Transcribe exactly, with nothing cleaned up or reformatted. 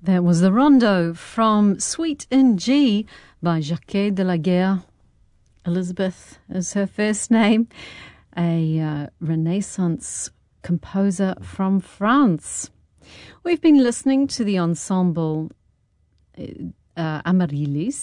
That was the Rondo from Suite in G by Jacques de la Guerre. Elizabeth is her first name, a uh, Renaissance composer from France. We've been listening to the ensemble uh, Amaryllis